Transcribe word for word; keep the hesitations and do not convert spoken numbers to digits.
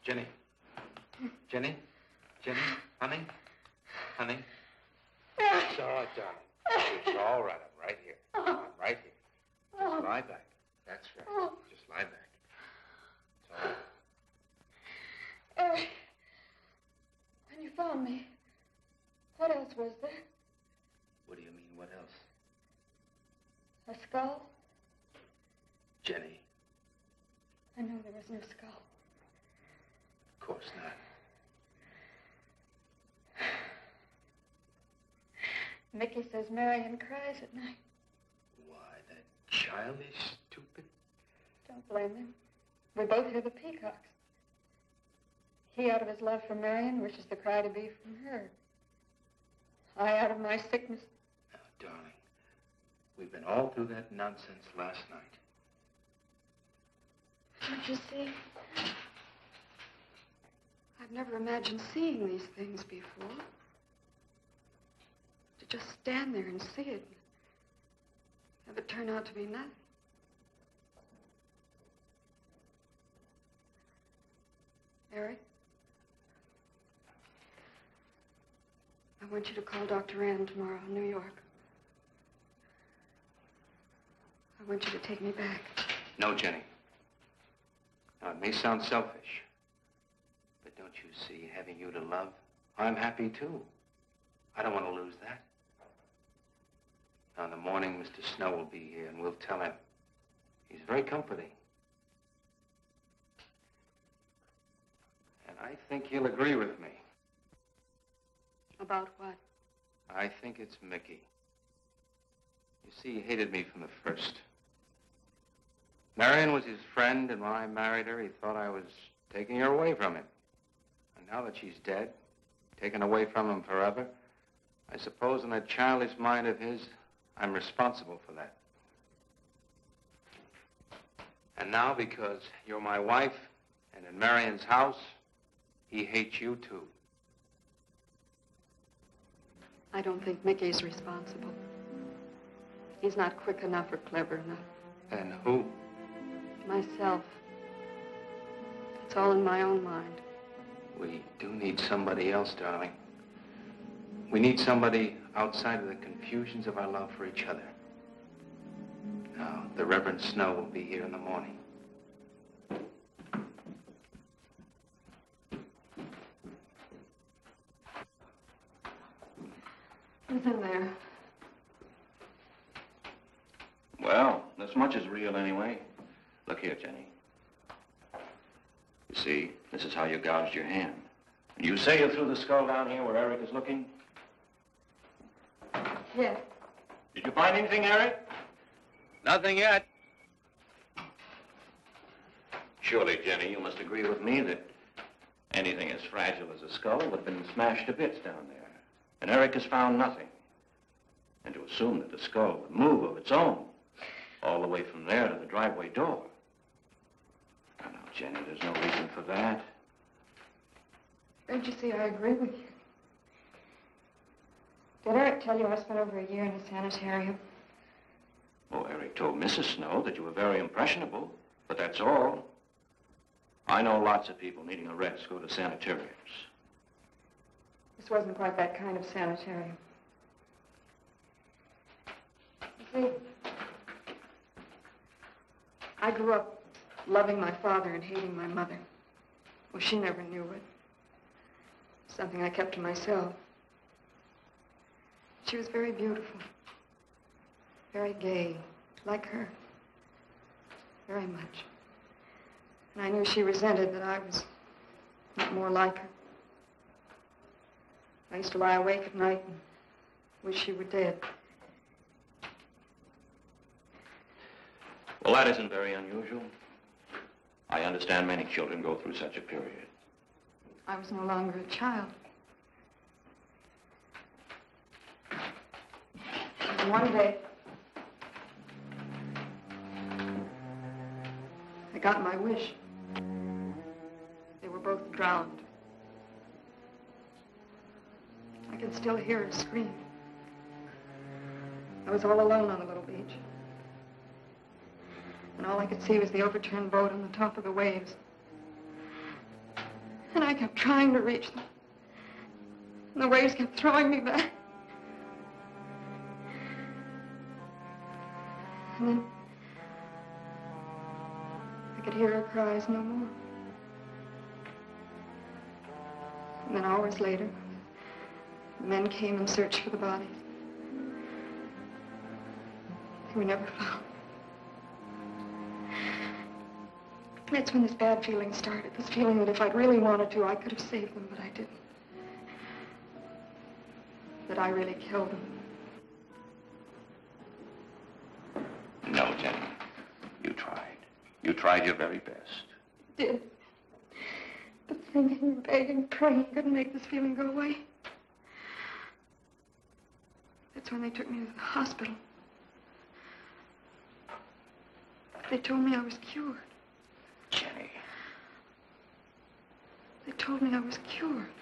Jenny. Jenny? Jenny? Honey? Honey? It's all right, darling. It's all right. I'm right here. I'm right here. Just lie back. That's right. Just lie back. It's all right. Eric, when you found me, what else was there? What do you mean, what else? A skull? Jenny. I know there was no skull. Of course not. Mickey says Marion cries at night. Why, that childish, stupid... Don't blame him. We both hear the peacocks. He, out of his love for Marion, wishes the cry to be from her. I, out of my sickness... Now, darling, we've been all through that nonsense last night. Don't you see? I've never imagined seeing these things before. To just stand there and see it. Have it turn out to be nothing. Eric? I want you to call Doctor Ann tomorrow in New York. I want you to take me back. No, Jenny. Now, it may sound selfish, but don't you see, having you to love, I'm happy too. I don't want to lose that. Now, in the morning, Mister Snow will be here, and we'll tell him. He's very comforting. And I think he'll agree with me. About what? I think it's Mickey. You see, he hated me from the first. Marion was his friend, and when I married her, he thought I was taking her away from him. And now that she's dead, taken away from him forever, I suppose in that childish mind of his, I'm responsible for that. And now, because you're my wife, and in Marion's house, he hates you too. I don't think Mickey's responsible. He's not quick enough or clever enough. And who? Myself. It's all in my own mind. We do need somebody else, darling. We need somebody outside of the confusions of our love for each other. Now, the Reverend Snow will be here in the morning. Who's in there? Well, this much is real anyway. Look here, Jenny. You see, this is how you gouged your hand. You say you threw the skull down here where Eric is looking? Yes. Did you find anything, Eric? Nothing yet. Surely, Jenny, you must agree with me that anything as fragile as a skull would have been smashed to bits down there. And Eric has found nothing. And to assume that the skull would move of its own, all the way from there to the driveway door. Now, now, Jenny, there's no reason for that. Don't you see, I agree with you. Did Eric tell you I spent over a year in a sanitarium? Oh, Eric told Missus Snow that you were very impressionable, but that's all. I know lots of people needing a rest go to sanitariums. This wasn't quite that kind of sanitarium. You see, I grew up loving my father and hating my mother. Well, she never knew it. Something I kept to myself. She was very beautiful. Very gay, like her. Very much. And I knew she resented that I was not more like her. I used to lie awake at night and wish she were dead. Well, that isn't very unusual. I understand many children go through such a period. I was no longer a child. And one day, I got my wish. They were both drowned. I could still hear her scream. I was all alone on the little beach. And all I could see was the overturned boat on the top of the waves. And I kept trying to reach them. And the waves kept throwing me back. And then I could hear her cries no more. And then hours later, the men came and searched for the bodies. They were never found. That's when this bad feeling started. This feeling that if I'd really wanted to, I could have saved them, but I didn't. That I really killed them. No, Jenny. You tried. You tried your very best. I did. But thinking, begging, praying couldn't make this feeling go away. That's when they took me to the hospital. They told me I was cured. Jenny. They told me I was cured.